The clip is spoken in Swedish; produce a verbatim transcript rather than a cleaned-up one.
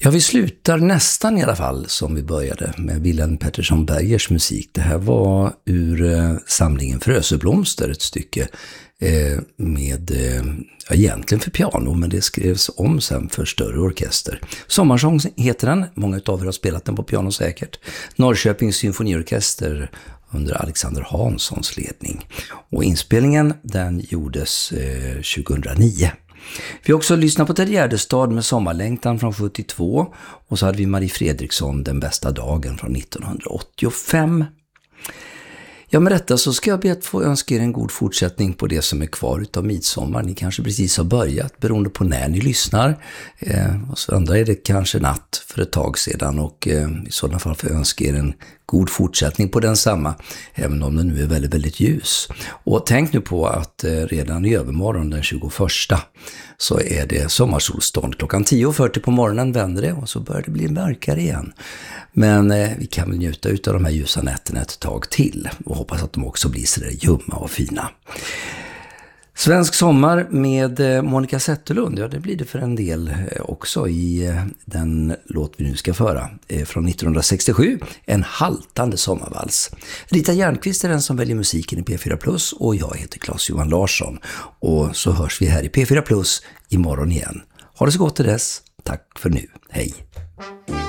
Ja, vi slutar nästan i alla fall som vi började med Wilhelm Pettersson Bergers musik. Det här var ur eh, samlingen Fröseblomster, ett stycke eh, med, eh, ja, egentligen för piano, men det skrevs om sen för större orkester. Sommarsång heter den, många av er har spelat den på piano säkert. Norrköpings symfoniorkester under Alexander Hanssons ledning. Och inspelningen den gjordes eh, tjugohundranio. Vi har också lyssnat på Ted Gärdestad med Sommarlängtan från sjuttiotvå och så hade vi Marie Fredriksson Den bästa dagen från nittonhundraåttiofem. Ja, med detta så ska jag be att få önska er en god fortsättning på det som är kvar utav midsommar. Ni kanske precis har börjat beroende på när ni lyssnar. Eh, och så andra är det kanske natt för ett tag sedan och eh, i sådana fall får jag önska er en god fortsättning på densamma, även om den nu är väldigt, väldigt ljus. Och tänk nu på att eh, redan i övermorgon den tjugoförsta så är det sommarsolstånd. Klockan tio och fyrtio på morgonen vänder det och så börjar det bli mörkare igen. Men eh, vi kan väl njuta ut av de här ljusa nätterna ett tag till och hoppas att de också blir så där ljumma och fina. Svensk sommar med Monica Zetterlund, ja det blir det för en del också i den låt vi nu ska föra från nittonhundrasextiosju, en haltande sommarvals. Rita Järnqvist är den som väljer musiken i P fyra Plus och jag heter Claes-Johan Larsson och så hörs vi här i P fyra Plus imorgon igen. Ha det så gott till dess, tack för nu, hej!